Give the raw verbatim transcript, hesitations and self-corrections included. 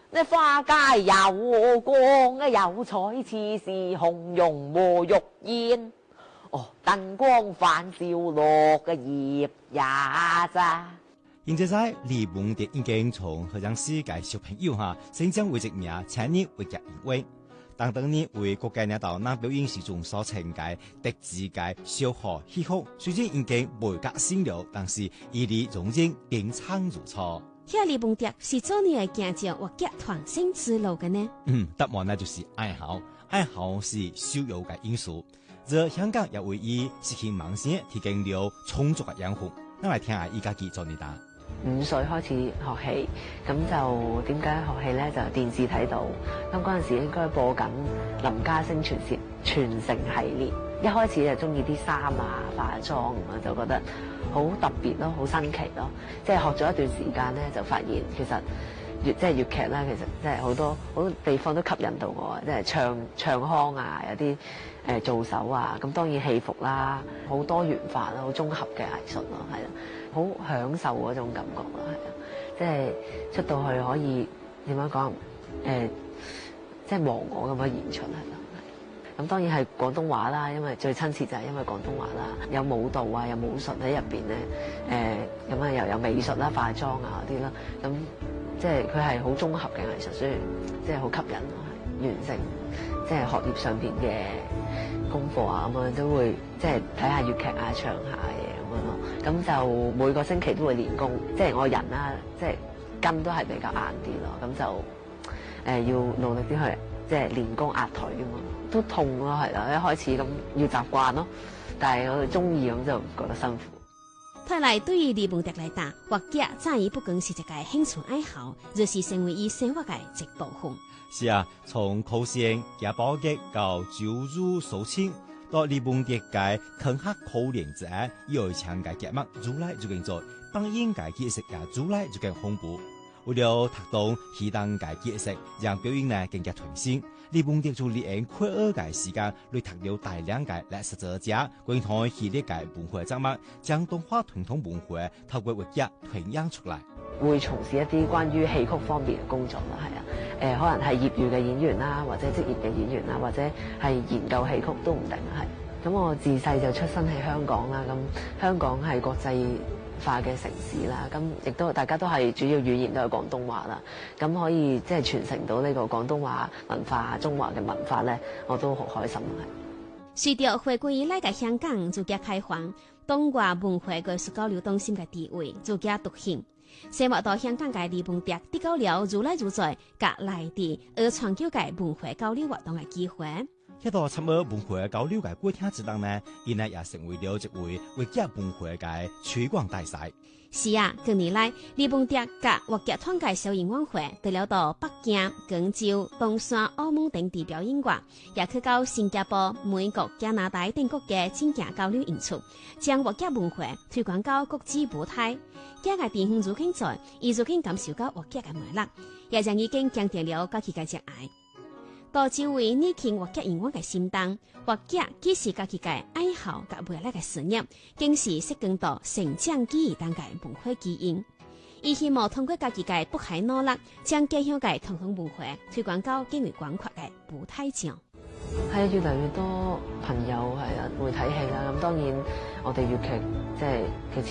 那花街有光啊，有彩似是紅絨和玉燕。哦，燈光反照落嘅葉也咋。 現在在李夢蝶已經從學生世界小朋友哈，成長為一名青年活躍因為，當當年為國家領導那表演時中所呈嘅特質嘅小河戲曲，雖然已經未革新了，但是伊哋仍然冰창如初。 遐李夢蝶是做你嚟行着活躍團星之路嘅呢？ 嗯，答案呢就是愛好，愛好是首要嘅因素。這香港也為伊實現夢想提供了充足嘅養分。咱來聽下伊家己做呢答。 五歲開始學戲，咁就點解學戲咧？就電視睇到，咁嗰陣時應該播緊林家聲傳説傳承系列，一開始就中意啲衫啊、化妝咁啊，就覺得好特別咯，好新奇咯。即係學咗一段時間咧，就發現其實粵即係粵劇咧，其實即係好多好多地方都吸引到我，即係唱唱腔啊，有啲誒做手啊，咁當然戲服啦，好多元化啦，好綜合嘅藝術咯，係啦。好享受嗰種感覺咯，係啊，即係出到去可以點樣講？誒、呃，即係忘我咁樣演出係咯，係。咁當然係廣東話啦，因為最親切就係因為廣東話啦，有舞蹈啊，有武術喺入邊咧，誒咁啊又有美術啦、化妝啊嗰啲啦，咁即係佢係好綜合嘅藝術，所以即係好吸引咯，係完成即係學業上邊嘅功課啊，咁樣都會即係睇下粵劇啊，唱下嘢。咁就每個星期都會練功，即係我人啦，即係筋都係比較硬啲咯。咁就誒、呃、要努力啲去即係練功壓腿啊嘛，都痛咯，係啦。一開始咁要習慣咯，但係我哋中意咁就唔覺得辛苦。 睇來對於李夢蝶來講，活劇早已不光是一個興趣愛好，就是成為伊生活嘅一部分。 是啊，從考試、夾包劇到招入收親。到李夢蝶嘅坑客考練者，要強嘅節目做來就更做，幫應該嘅識也做來就更豐富。為了達到適當嘅嘅識，讓表演呢更加團新。李夢蝶就利用快二嘅時間，嚟讀了大量嘅歷史作者，共同系列嘅文化節目，將動畫傳統文化透過活劇傳揚出嚟。 會從事一啲關於戲曲方面嘅工作啦，係啊，誒、呃、可能係業餘嘅演員啦，或者職業嘅演員啦，或者係研究戲曲都唔定係。咁我自細就出生喺香港啦，咁香港係國際化嘅城市啦，咁亦都大家都係主要語言都係廣東話啦，咁可以即係傳承到呢個廣東話文化、中華嘅文化咧，我都好開心係。 隨着回歸以來嘅香港逐漸開放，東華文化藝術交流中心嘅地位逐漸凸顯。生活到香港嘅李夢蝶得到了如來如在、甲內地而長久嘅文化交流活動嘅機會。 一到參與文化交流嘅過程之中呢，伊呢也成為了一位活劇文化嘅推廣大使。 是啊，近年來李夢蝶甲活劇團嘅小型晚會，得了到北京、廣州、東山、澳門等地表演過，也去到新加坡、美國、加拿大等國嘅親近交流演出，將活劇文化推廣到國際舞台。家嘅弟兄如今在，伊如今感受到活劇嘅魅力，也將已經強調了家己嘅熱愛。到周圍年輕活劇演員嘅心當，活劇既是家己嘅愛好，甲未來嘅事業，更是涉更多成長記憶當嘅文化基因。伊希望通過家己嘅不懈努力，將家鄉嘅傳統文化推廣到更為廣闊嘅舞台上。 係越嚟越多朋友係啊會睇戲啦，咁當然我哋粵劇即係其